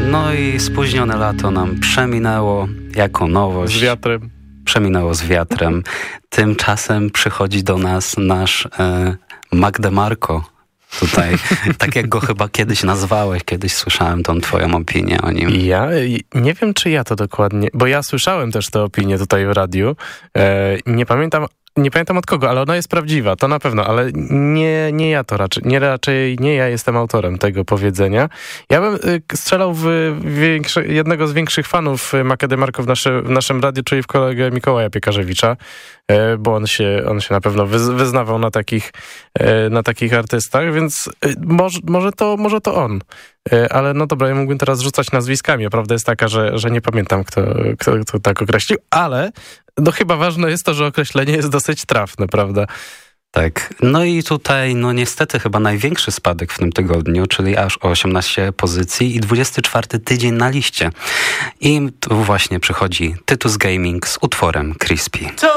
No i spóźnione lato nam przeminęło jako nowość. Z wiatrem. Przeminęło z wiatrem. Tymczasem przychodzi do nas nasz Magdemarko. Tutaj, tak jak go chyba kiedyś nazwałeś, kiedyś słyszałem tą twoją opinię o nim. Ja nie wiem, czy ja to dokładnie, bo ja słyszałem też tę opinię tutaj w radiu. Nie pamiętam od kogo, ale ona jest prawdziwa, to na pewno, ale nie ja to raczej nie ja jestem autorem tego powiedzenia. Ja bym strzelał w jednego z większych fanów Magdemarko w naszym radiu, czyli w kolegę Mikołaja Piekarzewicza, bo on się na pewno wyznawał na takich artystach, więc może to on. Ale no dobra, ja mógłbym teraz rzucać nazwiskami, a prawda jest taka, że nie pamiętam, kto tak określił, ale no chyba ważne jest to, że określenie jest dosyć trafne, prawda? Tak. No i tutaj, no niestety chyba największy spadek w tym tygodniu, czyli aż o 18 pozycji i 24 tydzień na liście. I tu właśnie przychodzi Tytus Gaming z utworem Crispy.